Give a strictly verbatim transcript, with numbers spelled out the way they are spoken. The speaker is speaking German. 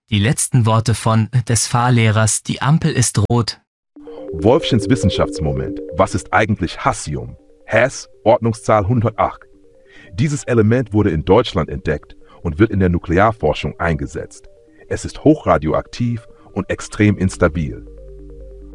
Die letzten Worte von des Fahrlehrers, die Ampel ist rot. Wolfchens Wissenschaftsmoment. Was ist eigentlich Hassium? Hass, Ordnungszahl hundertacht. Dieses Element wurde in Deutschland entdeckt und wird in der Nuklearforschung eingesetzt. Es ist hochradioaktiv und extrem instabil.